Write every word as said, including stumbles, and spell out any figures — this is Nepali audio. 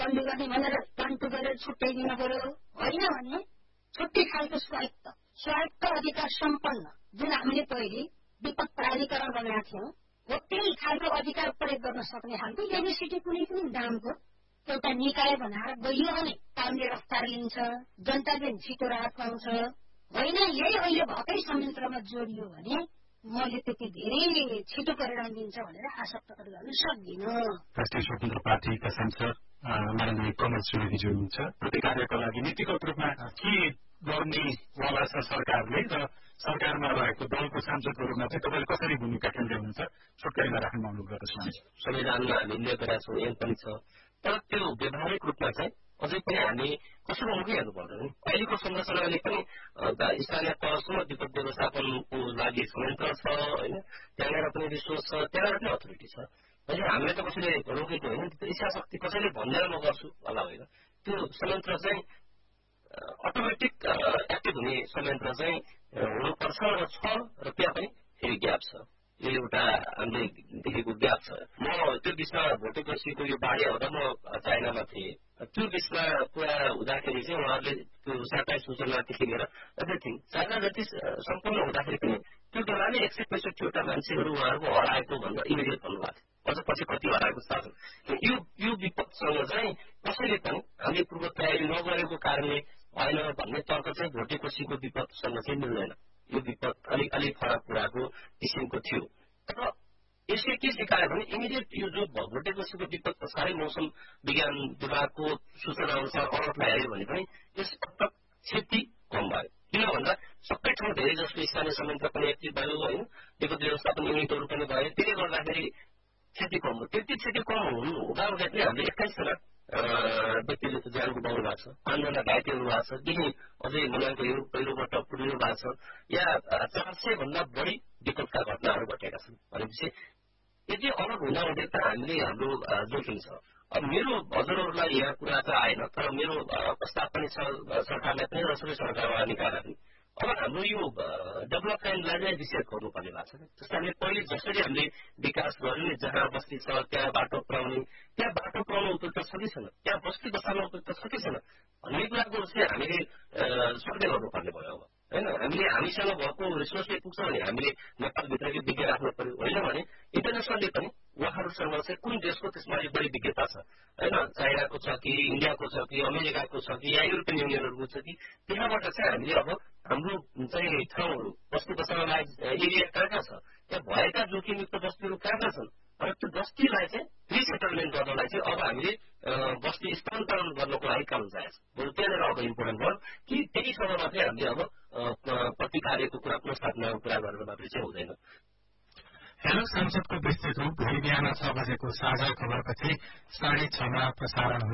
बन्दी गर्ने भनेर टन्टु गरेर छुट्याइदिन पर्यो होइन भने छुट्टै खालको स्वायत्त स्वायत्त अधिकार सम्पन्न जुन हामीले पहिले विपद प्राधिकरण बनाएका थियौँ हो त्यही खालको अधिकार प्रयोग गर्न सक्ने खालको एबिसिटी कुनै पनि दामको एउटा निकाय बनाएर गइयो भने कामले रफ्तार लिन्छ, जनताले छिटो राहत पाउँछ होइन। यही अहिले भएकै संयन्त्रमा जोडियो भने मैले त्यति धेरै छिटो परिणाम दिन्छ भनेर आशा प्रकट गर्न सक्दिनँ। राष्ट्रिय स्वतन्त्र पार्टीका सांसद माननीय कमल सुवेदीजी हुनुहुन्छ। प्रति कार्यका लागि नीतिगत रूपमा के गर्ने वाला छ सरकारले र सरकारमा रहेको दलको सांसदको रूपमा चाहिँ तपाईँले कसरी भूमिका खेल्दैहुनुहुन्छ छोटकरीमा राख्न अनुरोध गर्दछु। संविधानमा हामी उल्लेख गरेका छौँ एम पनि छ, तर त्यो व्यावहारिक रूपमा चाहिँ अझै पनि हामी कसैको मुखै हेर्नु पर्दैन। अहिलेको संरचनाले पनि स्थानीय तहसम्म विपद व्यवस्थापनको लागि संयन्त्र छ होइन, त्यहाँनिर पनि रिसोर्स छ, त्यहाँनिर पनि अथोरिटी छ। अहिले हामीले त कसैले रोकेको होइन, त्यो इच्छा शक्ति कसैले भन्दैन म गर्छु होला होइन। त्यो संयन्त्र चाहिँ अटोमेटिक एक्टिभ हुने संयन्त्र चाहिँ हुनुपर्छ र छ र त्यहाँ पनि फेरि ग्याप छ। यो एउटा हामीले देखेको ग्याप छ। म त्यो बिचमा भोटेकोसीको यो बाढी आउँदा म चाइनामा थिएँ। त्यो बिचमा पुरा हुँदाखेरि चाहिँ उहाँहरूले त्यो साप्ताहिक सूचनादेखि लिएर एभ्रिथिङ चाइना जति सम्पूर्ण हुँदाखेरि पनि त्यो बेलाले एक सय पैँसठीवटा मान्छेहरू उहाँहरूको हराएको भनेर इमिडिएट भन्नुभएको थियो। अझ पछि कति हराएको थाहा छैन। यो यो विपदसँग चाहिँ कसैले पनि हामीले पूर्व तयारी नगरेको कारणले होइन भन्ने तर्क चाहिँ भोटेकोसीको विपदसँग चाहिँ मिल्दैन। यो विपद अलिक अलिक फरक कुराको किसिमको थियो। तर यसले के सिकायो भने इमिडिएट यो जो भोटेकोसीको विपद साह्रै मौसम विज्ञान विभागको सूचना अनुसार अलर्टलाई हेऱ्यो भने पनि यस पटक क्षति कम भयो। किन भन्दा सबै ठाउँ धेरै जस्तो स्थानीय संयन्त्र पनि एक्टिभ भयो होइन, विपद व्यवस्थापन युनिटहरू पनि भयो। त्यसले गर्दाखेरि क्षति कम हो। त्यति क्षति कम हुनु हुँदाहुँदै पनि हामीले एक्काइसजना व्यक्तिले त ज्यान गुमाउनु भएको छ, पाँचजना घाइते हुनु भएको छ, केही अझै मनाङको हिउँ पहिरोबाट पुरिनु भएको छ, या चार सय भन्दा बढी विपदका घटनाहरू घटेका छन्। भनेपछि यदि अलग हुँदाहुँदै त हामीले हाम्रो जोखिम छ। अब मेरो हजुरहरूलाई यहाँ कुरा त आएन, तर मेरो प्रस्ताव पनि छ सरकारलाई पनि र सबै सरकारवाला निकायलाई पनि। अब हाम्रो यो डेभलपमेन्टलाई नै विशेष गर्नुपर्ने भएको छ। जस्तै हामीले पहिले जसरी हामीले विकास गर्यो नि, जहाँ बस्ती छ त्यहाँ बाटो पुऱ्याउने, त्यहाँ बाटो पुऱ्याउनु उपयुक्त छ कि छैन, त्यहाँ बस्ती बसाल्नु उपयुक्त छ कि छैन भन्ने कुराको चाहिँ हामीले सर्वे गर्नुपर्ने भयो। अब होइन हामीले हामीसँग भएको रिसोर्सले पुग्छ भने हामीले नेपालभित्रकै विज्ञ राख्नु पर्यो, होइन भने इन्टरनेसनलले पनि उहाँहरूसँग चाहिँ कुन देशको त्यसमा अलिक बढी विज्ञता छ होइन, चाइनाको छ कि इन्डियाको छ कि अमेरिकाको छ कि या युरोपियन युनियनहरूको छ कि, त्यहाँबाट चाहिँ हामीले अब हाम्रो चाहिँ ठाउँहरू बस्ती बसाल्नलाई एरिया कहाँ कहाँ छ, त्यहाँ भएका जोखिमयुक्त बस्तीहरू कहाँ कहाँ छन्, र त्यो बस्तीलाई चाहिँ रिसेटलमेन्ट गर्नलाई चाहिँ अब हामीले बस्ती स्थानान्तरण गर्नको लागि काम चाहिएको छ। बरु त्यहाँनिर अब इम्पोर्टेन्ट भयो कि त्यही समयमा चाहिँ हामीले अब प्रति कार्यको कुरा पुनर्स्थापनाको कुरा गरेर मात्रै चाहिँ हुँदैन। हेलो संसदको विस्तृत रूप भोलि बिहान छ बजेको साझा खबरपछि साढे छमा प्रसारण